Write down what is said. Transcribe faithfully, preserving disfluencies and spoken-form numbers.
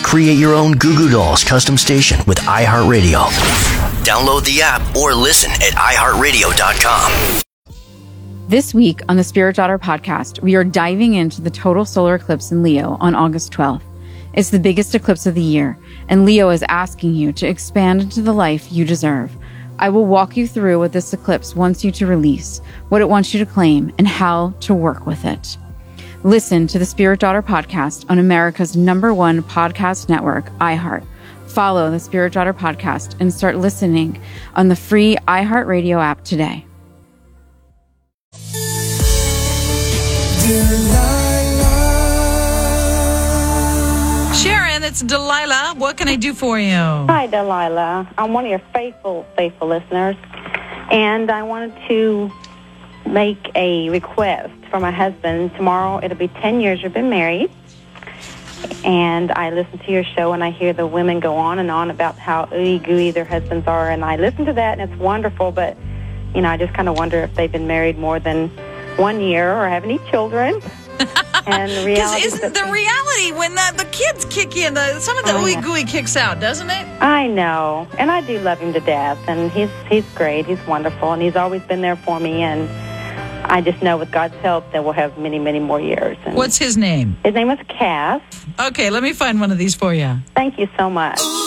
create your own Goo Goo Dolls custom station with iHeartRadio. Download the app or listen at i heart radio dot com. This week on the Spirit Daughter podcast, we are diving into the total solar eclipse in Leo on August twelfth. It's the biggest eclipse of the year, and Leo is asking you to expand into the life you deserve. I will walk you through what this eclipse wants you to release, what it wants you to claim, and how to work with it. Listen to the Spirit Daughter podcast on America's number one podcast network, iHeart. Follow the Spirit Daughter podcast and start listening on the free iHeartRadio app today. Sharon, it's Delilah. What can I do for you? Hi, Delilah. I'm one of your faithful, faithful listeners, and I wanted to make a request for my husband. Tomorrow, it'll be ten years we've been married, and I listen to your show, and I hear the women go on and on about how ooey-gooey their husbands are, and I listen to that, and it's wonderful, but, you know, I just kind of wonder if they've been married more than one year or have any children. And the reality Because isn't the reality when the, the kids kick in, the, some of the ooey gooey kicks out, doesn't it? I know, and I do love him to death, and he's he's great, he's wonderful, and he's always been there for me, and I just know with God's help that we'll have many, many more years. And what's his name? His name is Cass. Okay, let me find one of these for you. Thank you so much.